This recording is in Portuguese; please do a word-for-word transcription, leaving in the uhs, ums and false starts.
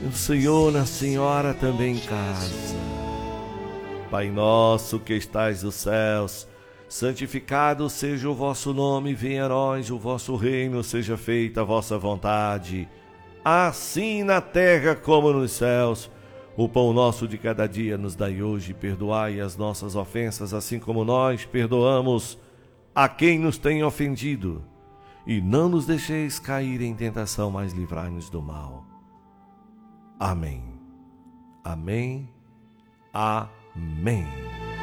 o Senhor na Senhora também casa. Pai nosso que estais nos céus, santificado seja o vosso nome, venha a nós o vosso reino, seja feita a vossa vontade, assim na terra como nos céus. O pão nosso de cada dia nos dai hoje, perdoai as nossas ofensas, assim como nós perdoamos a quem nos tem ofendido. E não nos deixeis cair em tentação, mas livrai-nos do mal. Amém. Amém. Amém.